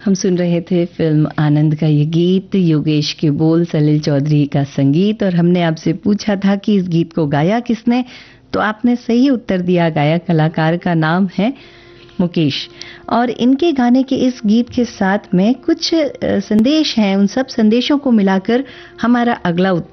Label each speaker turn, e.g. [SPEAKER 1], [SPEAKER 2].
[SPEAKER 1] हम सुन रहे थे फिल्म आनंद का ये गीत, योगेश के बोल, सलील चौधरी का संगीत। और हमने आपसे पूछा था कि इस गीत को गाया किसने, तो आपने सही उत्तर दिया। गायक कलाकार का नाम है मुकेश। और इनके गाने के इस गीत के साथ में कुछ संदेश हैं। उन सब संदेशों को मिलाकर हमारा अगला उत्तर